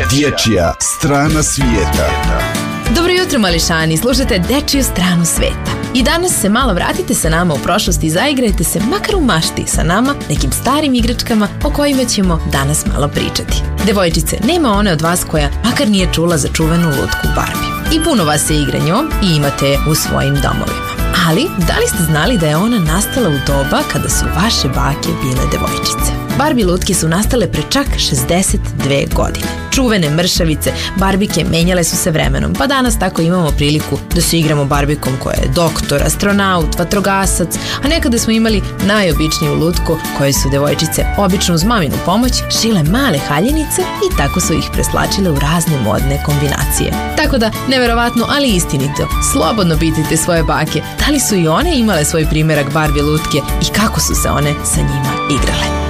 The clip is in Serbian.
Dječja strana svijeta. Dobro jutro, mališani, slušate Dečiju stranu sveta. I danas se malo vratite sa nama u prošlost i zaigrajte se makar u mašti sa nama nekim starim igračkama o kojima ćemo danas malo pričati. Devojčice, nema one od vas koja makar nije čula za čuvenu lutku Barbie. I puno vas se igra njom i imate je u svojim domovima. Ali, da li ste znali da je ona nastala u doba kada su vaše bake bile devojčice? Barbie lutke su nastale pre čak 62 godine. Čuvene mršavice, barbike menjale su se vremenom, pa danas tako imamo priliku da se igramo barbikom koja je doktor, astronaut, vatrogasac, a nekada smo imali najobičniju lutku koje su devojčice obično uz maminu pomoć šile male haljenice i tako su ih preslačile u razne modne kombinacije. Tako da, neverovatno, ali istinito, slobodno pitajte svoje bake da li su i one imale svoj primerak Barbie lutke i kako su se one sa njima igrale.